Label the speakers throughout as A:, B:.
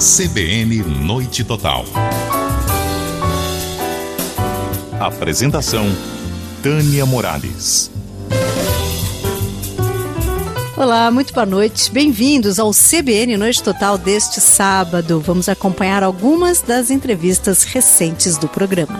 A: CBN Noite Total. Apresentação: Tânia Morales.
B: Olá, muito boa noite. Bem-vindos ao CBN Noite Total deste sábado. Vamos acompanhar algumas das entrevistas recentes do programa.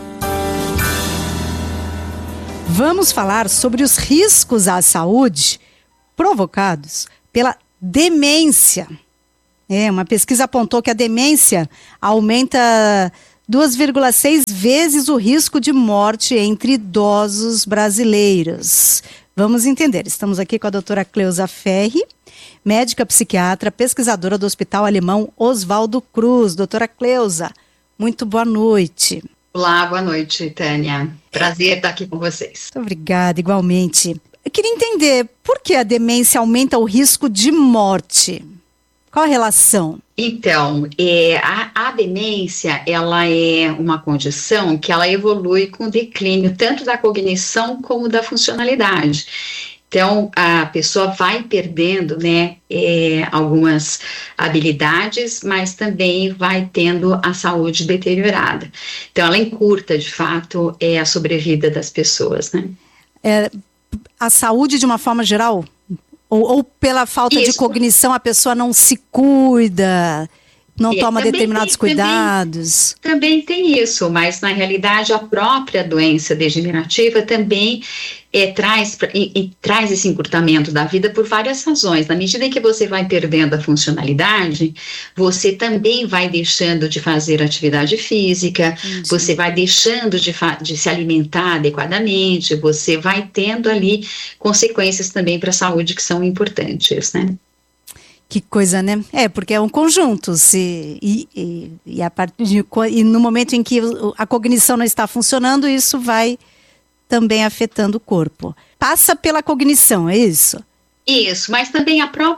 B: Vamos falar sobre os riscos à saúde provocados pela demência. Uma pesquisa apontou que a demência aumenta 2,6 vezes o risco de morte entre idosos brasileiros. Vamos entender. Estamos aqui com a doutora Cleusa Ferri, médica psiquiatra, pesquisadora do Hospital Alemão Oswaldo Cruz. Doutora Cleusa, muito boa noite.
C: Olá, boa noite, Tânia. Prazer estar aqui com vocês.
B: Muito obrigada, igualmente. Eu queria entender por que a demência aumenta o risco de morte. Qual a relação?
C: Então, a demência, ela é uma condição que ela evolui com o declínio tanto da cognição como da funcionalidade. Então, a pessoa vai perdendo, algumas habilidades, mas também vai tendo a saúde deteriorada. Então, ela encurta, de fato, a sobrevida das pessoas, né?
B: A saúde, de uma forma geral? Ou pela falta de cognição, a pessoa não se cuida, não toma determinados cuidados?
C: Também tem isso, mas na realidade a própria doença degenerativa também traz esse encurtamento da vida por várias razões. Na medida em que você vai perdendo a funcionalidade, você também vai deixando de fazer atividade física, você vai deixando de se alimentar adequadamente, você vai tendo ali consequências também para a saúde que são importantes, né?
B: Que coisa, né? Porque é um conjunto. E no momento em que a cognição não está funcionando, isso vai também afetando o corpo. Passa pela cognição, é isso?
C: Isso, mas também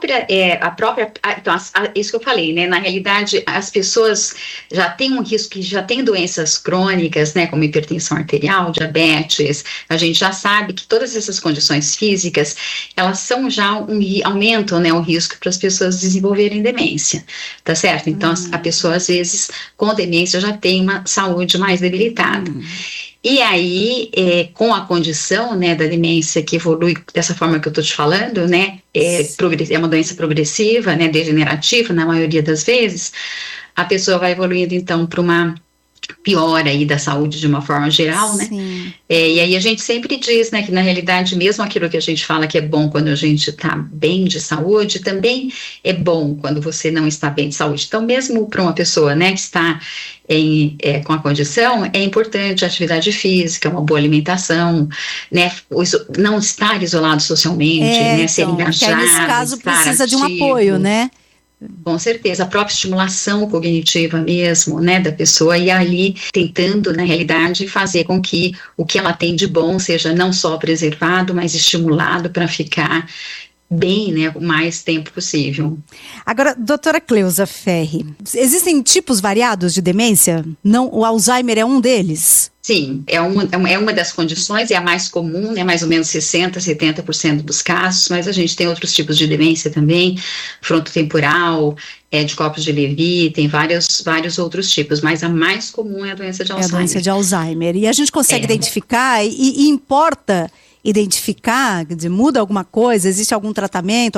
C: isso que eu falei, né? Na realidade, as pessoas já têm um risco, já têm doenças crônicas, né? Como hipertensão arterial, diabetes. A gente já sabe que todas essas condições físicas, elas são já aumentam, né? O risco para as pessoas desenvolverem demência, tá certo? Então, a pessoa, às vezes, com demência, já tem uma saúde mais debilitada. E aí, com a condição, né, da demência que evolui dessa forma que eu estou te falando, né, é uma doença progressiva, né, degenerativa, na maioria das vezes, a pessoa vai evoluindo, então, para uma piora aí da saúde de uma forma geral, né? E aí a gente sempre diz, né, que na realidade mesmo aquilo que a gente fala que é bom quando a gente está bem de saúde, também é bom quando você não está bem de saúde. Então mesmo para uma pessoa, né, que está com a condição, é importante a atividade física, uma boa alimentação, né, não estar isolado socialmente, né, ser engajado,
B: nesse caso precisa
C: ativo,
B: de um apoio, né?
C: Com certeza, a própria estimulação cognitiva mesmo, né, da pessoa, e ali tentando, na realidade, fazer com que o que ela tem de bom seja não só preservado, mas estimulado para ficar bem, né, o mais tempo possível.
B: Agora, doutora Cleusa Ferri, existem tipos variados de demência? Não, o Alzheimer é um deles?
C: Sim, é uma das condições, é a mais comum, né, mais ou menos 60%, 70% dos casos, mas a gente tem outros tipos de demência também, frontotemporal, de Corpus de Levy, tem vários outros tipos, mas a mais comum é a doença de Alzheimer.
B: É a doença de Alzheimer, e a gente consegue identificar, e importa identificar, quer dizer, muda alguma coisa, existe algum tratamento,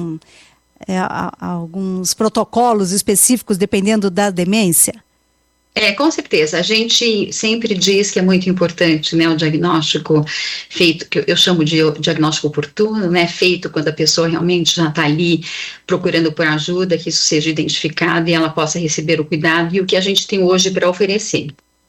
B: alguns protocolos específicos dependendo da demência?
C: Com certeza, a gente sempre diz que é muito importante, né, o diagnóstico feito, que eu chamo de diagnóstico oportuno, né, feito quando a pessoa realmente já está ali procurando por ajuda, que isso seja identificado e ela possa receber o cuidado e o que a gente tem hoje para oferecer.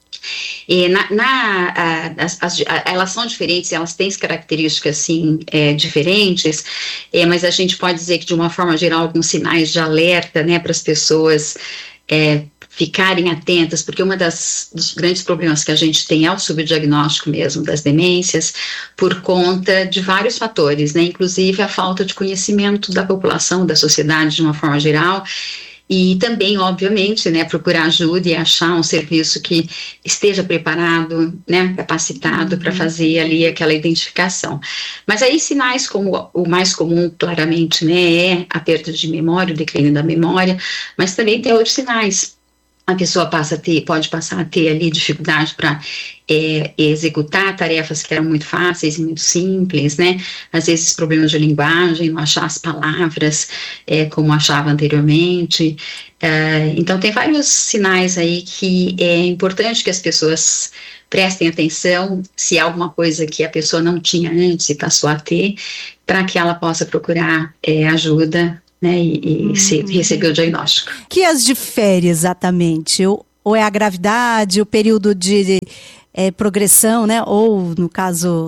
C: Elas são diferentes, elas têm características assim, diferentes, mas a gente pode dizer que de uma forma geral alguns sinais de alerta, né, para as pessoas ficarem atentas, porque dos grandes problemas que a gente tem é o subdiagnóstico mesmo das demências, por conta de vários fatores, né, inclusive a falta de conhecimento da população, da sociedade de uma forma geral, E também, obviamente, né, procurar ajuda e achar um serviço que esteja preparado, né, capacitado para fazer ali aquela identificação. Mas aí sinais como o mais comum, claramente, né, é a perda de memória, o declínio da memória, mas também tem outros sinais. A pessoa pode passar a ter ali dificuldade para executar tarefas que eram muito fáceis e muito simples, né? Às vezes problemas de linguagem, não achar as palavras como achava anteriormente. Então tem vários sinais aí que é importante que as pessoas prestem atenção se há alguma coisa que a pessoa não tinha antes e passou a ter, para que ela possa procurar ajuda, né, e receber o diagnóstico.
B: O que as difere exatamente? Ou é a gravidade, o período de progressão, né? Ou, no caso...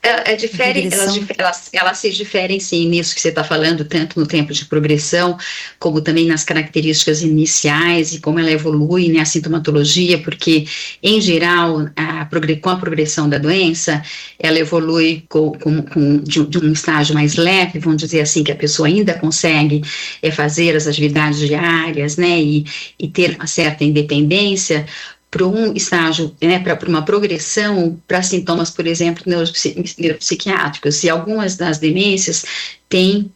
B: Elas se diferem, sim, nisso que você está falando, tanto no tempo de progressão, como também nas características iniciais e como ela evolui, né, a sintomatologia, porque, em geral, com a progressão da doença, ela evolui de um estágio mais leve, vamos dizer assim, que a pessoa ainda consegue fazer as atividades diárias, né, e ter uma certa independência, para um estágio, né, para uma progressão para sintomas, por exemplo, neuropsiquiátricos. E algumas das demências têm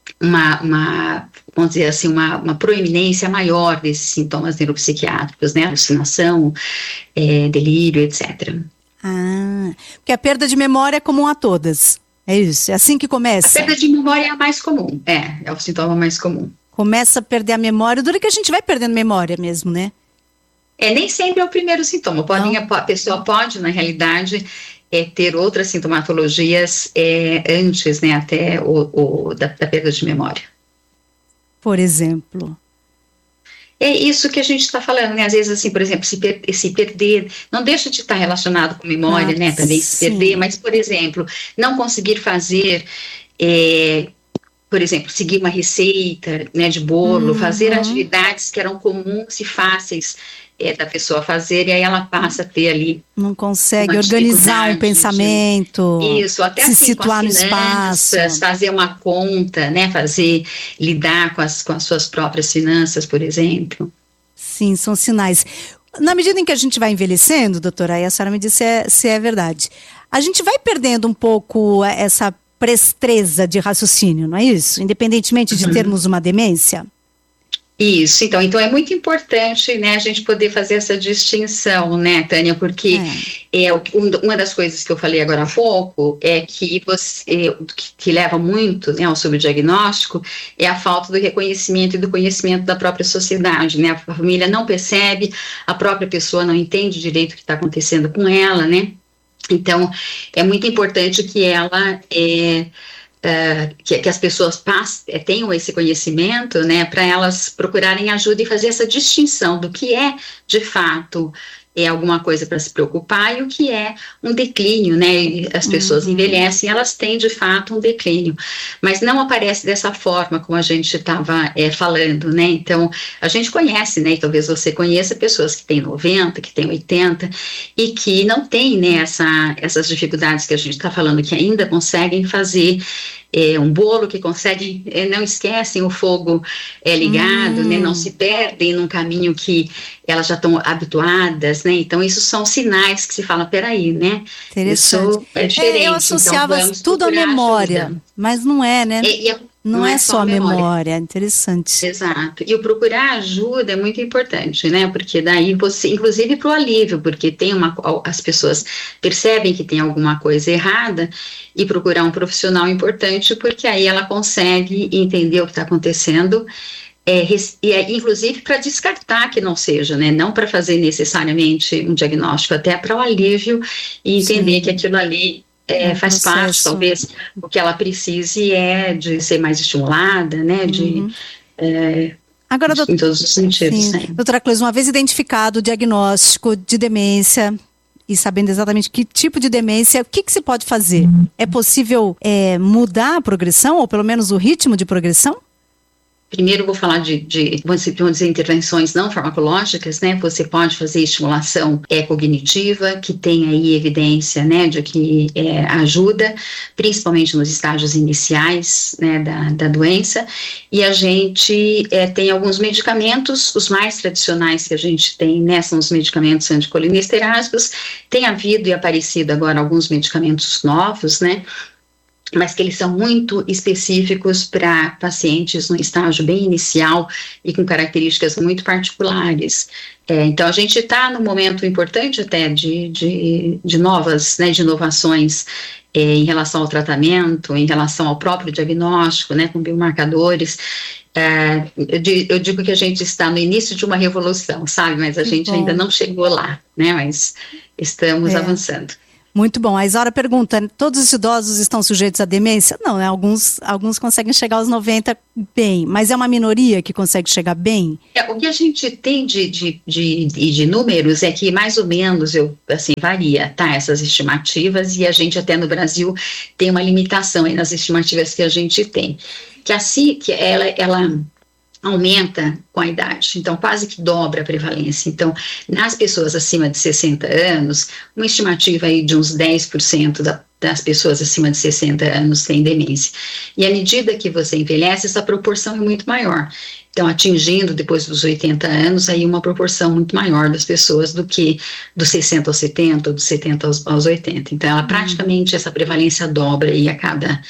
B: vamos dizer assim, uma proeminência maior desses sintomas neuropsiquiátricos, né, alucinação, delírio, etc. Porque a perda de memória é comum a todas. É isso, é assim que começa.
C: A perda de memória é a mais comum, é o sintoma mais comum.
B: Começa a perder a memória, dura que a gente vai perdendo memória mesmo, né?
C: Nem sempre é o primeiro sintoma. A pessoa pode, na realidade, ter outras sintomatologias antes, né, até da perda de memória.
B: Por exemplo?
C: É isso que a gente está falando, né? Às vezes, assim, por exemplo, se perder, não deixa de estar relacionado com memória, né? Também se perder, mas, por exemplo, não conseguir fazer... por exemplo, seguir uma receita, né, de bolo, fazer atividades que eram comuns e fáceis da pessoa fazer, e aí ela passa a ter ali...
B: Não consegue organizar um pensamento,
C: isso, até
B: se
C: assim,
B: situar
C: com as finanças, no espaço, fazer uma conta, né, lidar com as suas próprias finanças, por exemplo.
B: Sim, são sinais. Na medida em que a gente vai envelhecendo, doutora, aí a senhora me disse se é verdade, a gente vai perdendo um pouco essa prestreza de raciocínio, não é isso? Independentemente de termos uma demência?
C: Isso, então é muito importante, né, a gente poder fazer essa distinção, né, Tânia, porque uma das coisas que eu falei agora há pouco é que que leva muito, né, ao subdiagnóstico é a falta do reconhecimento e do conhecimento da própria sociedade, né, a família não percebe, a própria pessoa não entende direito o que está acontecendo com ela, né, então é muito importante que ela... que as pessoas tenham esse conhecimento, né, para elas procurarem ajuda e fazer essa distinção do que é, de fato, alguma coisa para se preocupar e o que é um declínio, né, as pessoas envelhecem, elas têm, de fato, um declínio, mas não aparece dessa forma como a gente estava falando, né, então, a gente conhece, né, e talvez você conheça pessoas que têm 90, que têm 80, e que não têm, né, essas dificuldades que a gente está falando, que ainda conseguem fazer um bolo, que conseguem, não esquecem o fogo ligado, né, não se perdem num caminho que elas já estão habituadas, né, então isso são sinais que se fala, peraí, né,
B: interessante.
C: Isso é diferente.
B: Eu associava então, tudo à memória, ajuda. Mas não é, né? Não é só a memória, interessante.
C: Exato, e o procurar ajuda é muito importante, né, porque daí você, inclusive para o alívio, porque as pessoas percebem que tem alguma coisa errada e procurar um profissional importante, porque aí ela consegue entender o que está acontecendo, inclusive para descartar que não seja, né, não para fazer necessariamente um diagnóstico, até para o alívio e entender que aquilo ali faz parte, talvez, o que ela precise de ser mais estimulada, né,
B: Agora,
C: em todos os sentidos. Né?
B: Doutora Cleusa, uma vez identificado o diagnóstico de demência e sabendo exatamente que tipo de demência, o que se pode fazer? É possível mudar a progressão, ou pelo menos o ritmo de progressão?
C: primeiro eu vou falar vamos dizer, intervenções não farmacológicas, né? Você pode fazer estimulação cognitiva, que tem aí evidência, né, de que ajuda, principalmente nos estágios iniciais, né, da doença, e a gente tem alguns medicamentos, os mais tradicionais que a gente tem, né, são os medicamentos anticolinesteráticos. Tem havido e aparecido agora alguns medicamentos novos, né, mas que eles são muito específicos para pacientes no estágio bem inicial e com características muito particulares. Então, a gente está num momento importante até de novas, né, de inovações em relação ao tratamento, em relação ao próprio diagnóstico, né, com biomarcadores. Eu digo que a gente está no início de uma revolução, sabe? Mas a gente ainda não chegou lá, né? Mas estamos avançando.
B: Muito bom. A Isaura pergunta, todos os idosos estão sujeitos à demência? Não, né? Alguns conseguem chegar aos 90 bem, mas é uma minoria que consegue chegar bem?
C: O que a gente tem de números é que mais ou menos, varia, tá? Essas estimativas, e a gente até no Brasil tem uma limitação aí nas estimativas que a gente tem. Que ela aumenta com a idade, então quase que dobra a prevalência. Então, nas pessoas acima de 60 anos, uma estimativa aí de uns 10% das pessoas acima de 60 anos têm demência. E à medida que você envelhece, essa proporção é muito maior. Então, atingindo depois dos 80 anos, aí uma proporção muito maior das pessoas do que dos 60 aos 70, ou dos 70 aos 80. Então, ela praticamente, essa prevalência dobra aí a cada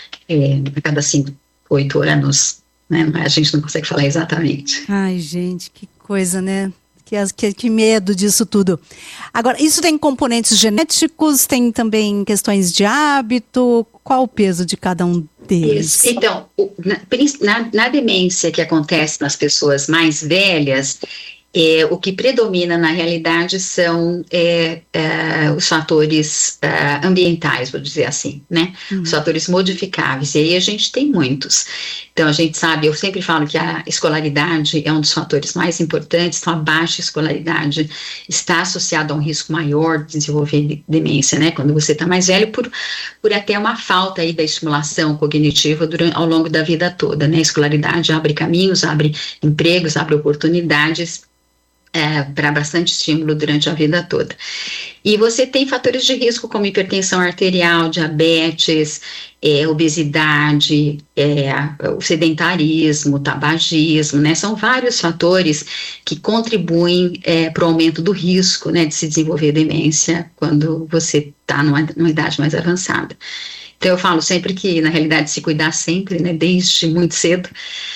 C: 5, 8 anos. Né? A gente não consegue falar exatamente.
B: Ai, gente, que coisa, né? Que medo disso tudo. Agora, isso tem componentes genéticos, tem também questões de hábito? Qual o peso de cada um deles?
C: Isso. Então, na demência que acontece nas pessoas mais velhas, o que predomina na realidade são os fatores ambientais, vou dizer assim, né? Os fatores modificáveis, e aí a gente tem muitos. Então a gente sabe, eu sempre falo que a escolaridade é um dos fatores mais importantes, então a baixa escolaridade está associada a um risco maior de desenvolver demência, né? Quando você está mais velho, por até uma falta aí da estimulação cognitiva ao longo da vida toda, né? A escolaridade abre caminhos, abre empregos, abre oportunidades, para bastante estímulo durante a vida toda. E você tem fatores de risco como hipertensão arterial, diabetes, obesidade, o sedentarismo, o tabagismo, né? São vários fatores que contribuem para o aumento do risco, né, de se desenvolver demência quando você está numa idade mais avançada. Então eu falo sempre que, na realidade, se cuidar sempre, né, desde muito cedo,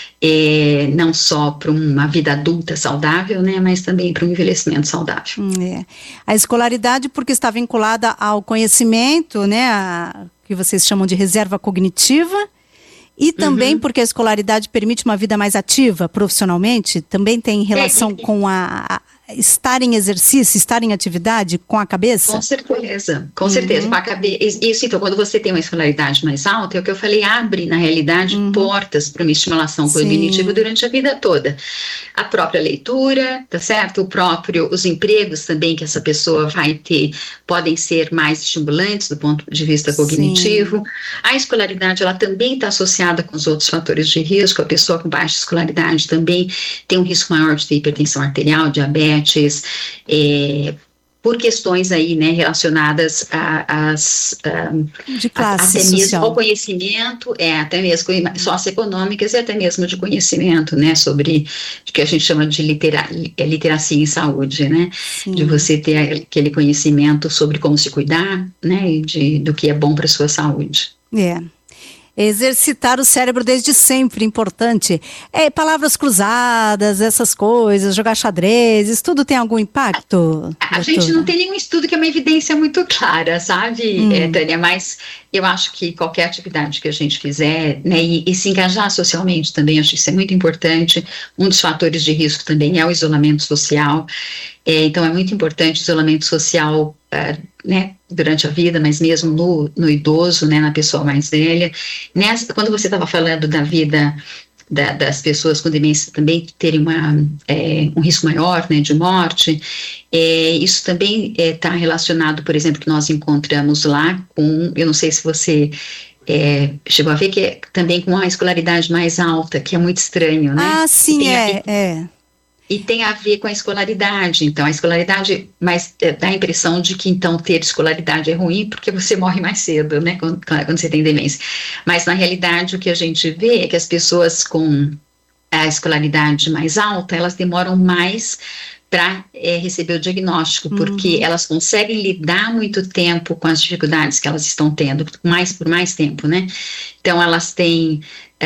C: não só para uma vida adulta saudável, né, mas também para um envelhecimento saudável.
B: A escolaridade, porque está vinculada ao conhecimento, né, que vocês chamam de reserva cognitiva, e também porque a escolaridade permite uma vida mais ativa profissionalmente, também tem relação com estar em exercício, estar em atividade com a cabeça?
C: Com certeza, com certeza. Com a isso, então, quando você tem uma escolaridade mais alta, é o que eu falei, abre, na realidade, portas para uma estimulação cognitiva durante a vida toda. A própria leitura, tá certo? Os empregos também que essa pessoa vai ter podem ser mais estimulantes do ponto de vista cognitivo. A escolaridade, ela também está associada com os outros fatores de risco. A pessoa com baixa escolaridade também tem um risco maior de ter hipertensão arterial, diabetes, por questões aí, né, relacionadas
B: de classe
C: até
B: social.
C: Mesmo ao conhecimento, até mesmo socioeconômicas e até mesmo de conhecimento, né, sobre o que a gente chama de literacia em saúde, né, de você ter aquele conhecimento sobre como se cuidar, né, e do que é bom para a sua saúde.
B: Exercitar o cérebro desde sempre, importante. Palavras cruzadas, essas coisas, jogar xadrez, isso tudo tem algum impacto?
C: A gente não tem nenhum estudo que é uma evidência muito clara, sabe, Tânia? Mas eu acho que qualquer atividade que a gente fizer, né, e se engajar socialmente também, acho que isso é muito importante. Um dos fatores de risco também é o isolamento social. Então é muito importante o isolamento social, né, durante a vida, mas mesmo no idoso, né, na pessoa mais velha. Quando você estava falando da vida das pessoas com demência também terem um risco maior, né, de morte, isso também está relacionado, por exemplo, que nós encontramos lá com, eu não sei se você chegou a ver que é também com uma escolaridade mais alta, que é muito estranho, né?
B: Ah, sim,
C: E tem a ver com a escolaridade. Então, a escolaridade, mas dá a impressão de que, então, ter escolaridade é ruim porque você morre mais cedo, né, quando você tem demência. Mas, na realidade, o que a gente vê é que as pessoas com a escolaridade mais alta, elas demoram mais para receber o diagnóstico, porque elas conseguem lidar muito tempo com as dificuldades que elas estão tendo, por mais tempo, né? Então, elas têm...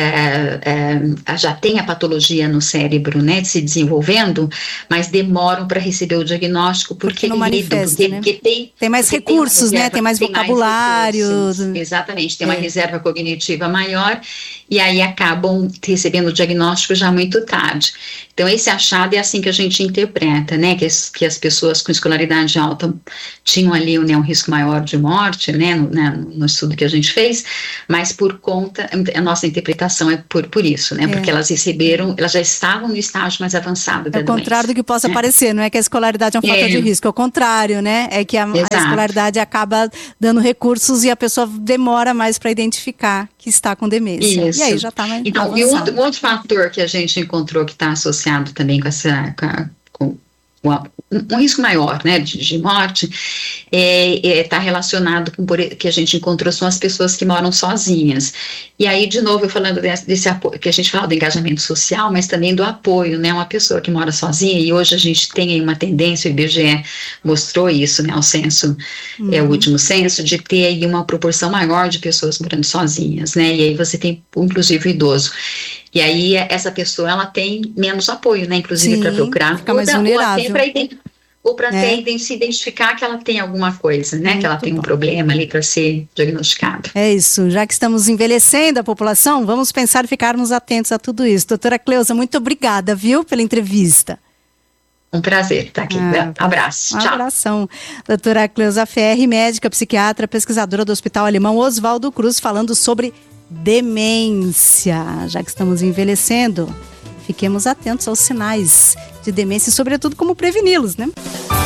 C: já tem a patologia no cérebro, né, se desenvolvendo, mas demoram para receber o diagnóstico porque
B: não manifesta, né? Tem mais recursos, né? Tem mais vocabulário.
C: Exatamente, tem uma reserva cognitiva maior e aí acabam recebendo o diagnóstico já muito tarde. Então, esse achado é assim que a gente interpreta, né, que as pessoas com escolaridade alta tinham ali um risco maior de morte, né, no estudo que a gente fez, mas por conta, a nossa interpretação é por isso, né, porque elas já estavam no estágio mais avançado da doença.
B: É o contrário do que possa parecer, não é que a escolaridade é um fator de risco, é o contrário, né, é que a escolaridade acaba dando recursos e a pessoa demora mais para identificar que está com demência.
C: Isso.
B: E aí já está mais
C: então,
B: avançado.
C: E outro fator que a gente encontrou que está associado também com um risco maior, né, de morte, está relacionado com que a gente encontrou são as pessoas que moram sozinhas. E aí, de novo, eu falando desse apoio, que a gente fala do engajamento social, mas também do apoio, né, uma pessoa que mora sozinha, e hoje a gente tem aí uma tendência, o IBGE mostrou isso, né, o censo, o último censo, de ter aí uma proporção maior de pessoas morando sozinhas, né, e aí você tem, inclusive, o idoso. E aí, essa pessoa, ela tem menos apoio, né, inclusive para procurar
B: fica mais vulnerável.
C: Ou para se identificar que ela tem alguma coisa, né? Que ela tem um problema ali para ser diagnosticado.
B: É isso. Já que estamos envelhecendo a população, vamos pensar e ficarmos atentos a tudo isso. Doutora Cleusa, muito obrigada, viu, pela entrevista.
C: Um prazer estar aqui. Abraço. Tchau.
B: Abração. Doutora Cleusa Ferri, médica, psiquiatra, pesquisadora do Hospital Alemão Oswaldo Cruz, falando sobre demência. Já que estamos envelhecendo, fiquemos atentos aos sinais de demência e, sobretudo, como preveni-los, né?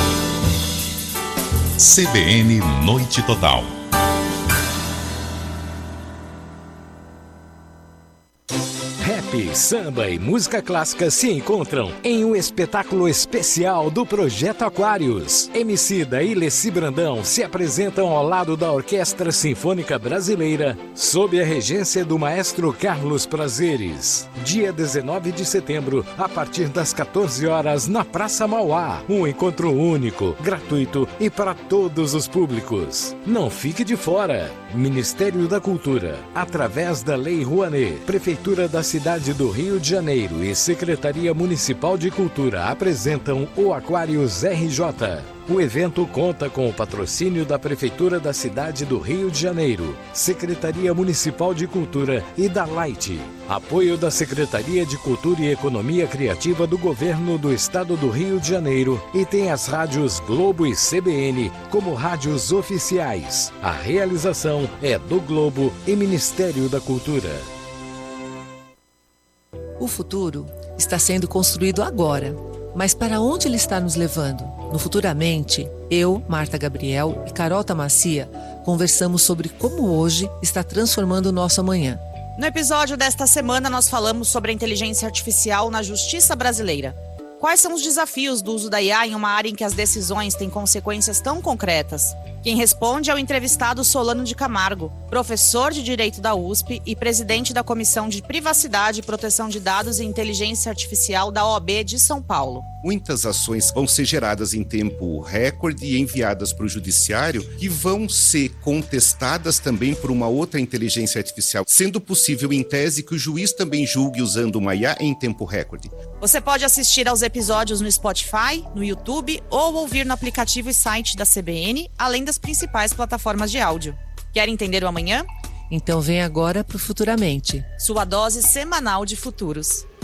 A: CBN Noite Total.
D: Rap, samba e música clássica se encontram em um espetáculo especial do Projeto Aquários. Emicida e Leci Brandão se apresentam ao lado da Orquestra Sinfônica Brasileira, sob a regência do maestro Carlos Prazeres. Dia 19 de setembro, a partir das 14 horas, na Praça Mauá. Um encontro único, gratuito e para todos os públicos. Não fique de fora. Ministério da Cultura, através da Lei Rouanet, Prefeitura da Cidade do Rio de Janeiro e Secretaria Municipal de Cultura apresentam o Aquários RJ. O evento conta com o patrocínio da Prefeitura da Cidade do Rio de Janeiro, Secretaria Municipal de Cultura e da Light. Apoio da Secretaria de Cultura e Economia Criativa do Governo do Estado do Rio de Janeiro e tem as rádios Globo e CBN como rádios oficiais. A realização é do Globo e Ministério da Cultura.
E: O futuro está sendo construído agora. Mas para onde ele está nos levando? No Futuramente, eu, Marta Gabriel e Carol Tamacia conversamos sobre como hoje está transformando o nosso amanhã.
F: No episódio desta semana, nós falamos sobre a inteligência artificial na justiça brasileira. Quais são os desafios do uso da IA em uma área em que as decisões têm consequências tão concretas? Quem responde é o entrevistado Solano de Camargo, professor de Direito da USP e presidente da Comissão de Privacidade, Proteção de Dados e Inteligência Artificial da OAB de São Paulo.
G: Muitas ações vão ser geradas em tempo recorde e enviadas para o judiciário que vão ser contestadas também por uma outra inteligência artificial, sendo possível, em tese, que o juiz também julgue usando uma IA em tempo recorde.
F: Você pode assistir aos episódios no Spotify, no YouTube ou ouvir no aplicativo e site da CBN, além das principais plataformas de áudio. Quer entender o amanhã?
E: Então vem agora para o Futuramente.
F: Sua dose semanal de futuros.